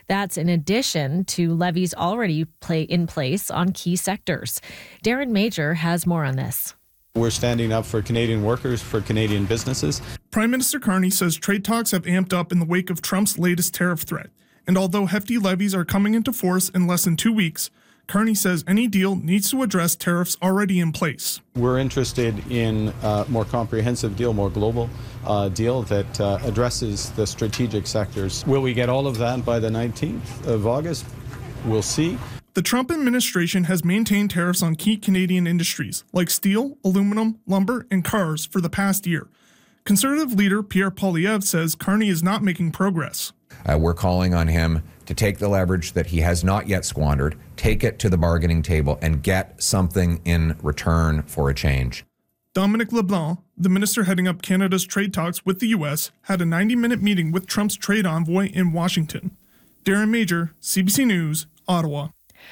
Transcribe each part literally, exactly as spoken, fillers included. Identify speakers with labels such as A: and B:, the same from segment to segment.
A: That's in addition to levies already play in place on key sectors. Darren Major has more on this.
B: We're standing up for Canadian workers, for Canadian businesses.
C: Prime Minister Carney says trade talks have amped up in the wake of Trump's latest tariff threat. And although hefty levies are coming into force in less than two weeks, Carney says any deal needs to address tariffs already in place.
B: We're interested in a more comprehensive deal, more global uh, deal that uh, addresses the strategic sectors. Will we get all of that by the nineteenth of August? We'll see.
C: The Trump administration has maintained tariffs on key Canadian industries like steel, aluminum, lumber, and cars for the past year. Conservative leader Pierre Poilievre says Carney is not making progress.
D: Uh, we're calling on him to take the leverage that he has not yet squandered, take it to the bargaining table, and get something in return for a change.
C: Dominic LeBlanc, the minister heading up Canada's trade talks with the U S, had a ninety-minute meeting with Trump's trade envoy in Washington. Darren Major, C B C News, Ottawa.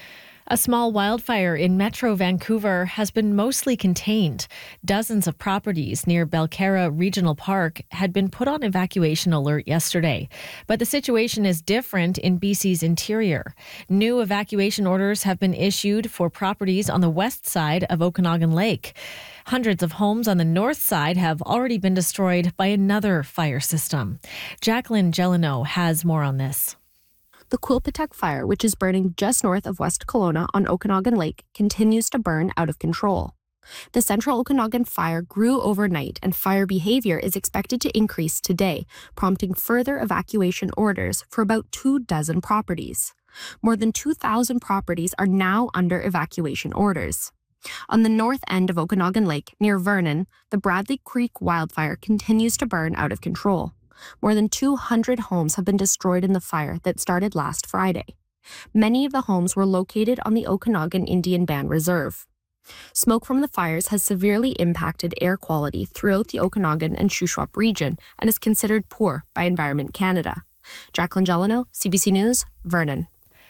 A: A small wildfire in Metro Vancouver has been mostly contained. Dozens of properties near Belcarra Regional Park had been put on evacuation alert yesterday. But the situation is different in B C's interior. New evacuation orders have been issued for properties on the west side of Okanagan Lake. Hundreds of homes on the north side have already been destroyed by another fire system. Jacqueline Gelino has more on this.
E: The Quilpatech fire, which is burning just north of West Kelowna on Okanagan Lake, continues to burn out of control. The Central Okanagan fire grew overnight, and fire behavior is expected to increase today, prompting further evacuation orders for about two dozen properties. More than two thousand properties are now under evacuation orders. On the north end of Okanagan Lake, near Vernon, the Bradley Creek wildfire continues to burn out of control. More than two hundred homes have been destroyed in the fire that started last Friday. Many of the homes were located on the Okanagan Indian Band Reserve. Smoke from the fires has severely impacted air quality throughout the Okanagan and Shuswap region and is considered poor by Environment Canada. Jacqueline Gelino, C B C News, Vernon.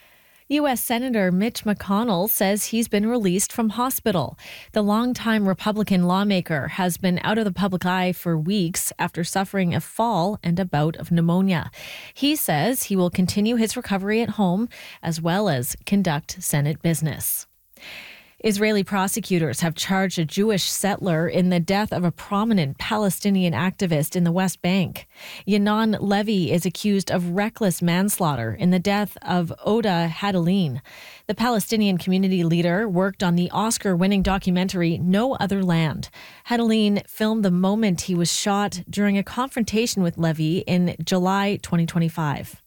A: U S Senator Mitch McConnell says he's been released from hospital. The longtime Republican lawmaker has been out of the public eye for weeks after suffering a fall and a bout of pneumonia. He says he will continue his recovery at home as well as conduct Senate business. Israeli prosecutors have charged a Jewish settler in the death of a prominent Palestinian activist in the West Bank. Yanon Levy is accused of reckless manslaughter in the death of Oda Hadalin. The Palestinian community leader worked on the Oscar-winning documentary No Other Land. Hadalin filmed the moment he was shot during a confrontation with Levy in July twenty twenty-five.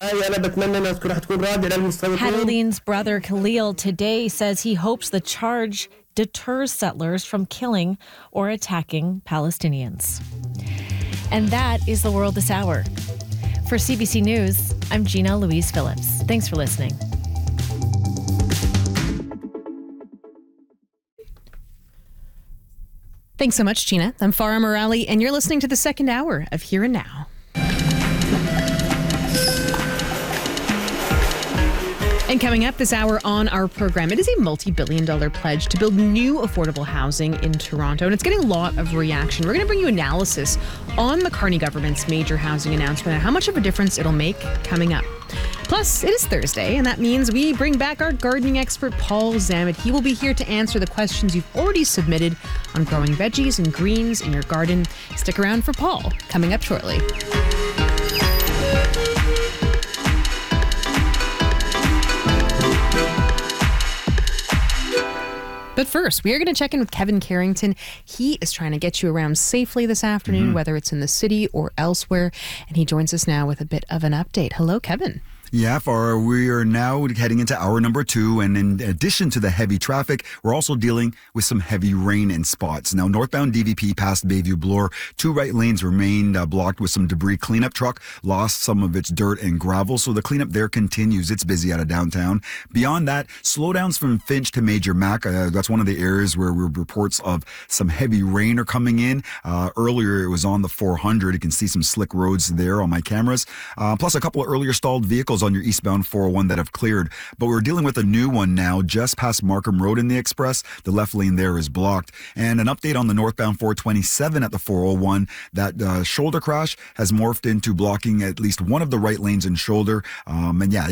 A: Hadalin's brother Khalil today says he hopes the charge deters settlers from killing or attacking Palestinians. And that is the world this hour. For C B C News, I'm Gina Louise Phillips. Thanks for listening.
F: Thanks so much, Gina. I'm Farah Morali, and you're listening to the second hour of Here and Now. And coming up this hour on our program, it is a multi-billion dollar pledge to build new affordable housing in Toronto, and it's getting a lot of reaction. We're going to bring you analysis on the Carney government's major housing announcement and how much of a difference it'll make coming up. Plus, it is Thursday, and that means we bring back our gardening expert, Paul Zammit. He will be here to answer the questions you've already submitted on growing veggies and greens in your garden. Stick around for Paul, coming up shortly. But first, we are going to check in with Kevin Carrington. He is trying to get you around safely this afternoon, mm-hmm. whether it's in the city or elsewhere. And he joins us now with a bit of an update. Hello, Kevin.
G: Yeah, Farah, we are now heading into hour number two, and in addition to the heavy traffic, we're also dealing with some heavy rain in spots. Now, northbound D V P past Bayview Bloor, two right lanes remained uh, blocked with some debris. Cleanup truck lost some of its dirt and gravel, so the cleanup there continues. It's busy out of downtown. Beyond that, slowdowns from Finch to Major Mac. Uh, that's one of the areas where reports of some heavy rain are coming in. Uh, earlier, it was on the four hundred. You can see some slick roads there on my cameras. Uh, plus, a couple of earlier stalled vehicles on your eastbound four oh one that have cleared. But we're dealing with a new one now just past Markham Road in the Express. The left lane there is blocked. And an update on the northbound four twenty-seven at the four oh one. That uh, shoulder crash has morphed into blocking at least one of the right lanes in shoulder. Um, and yeah,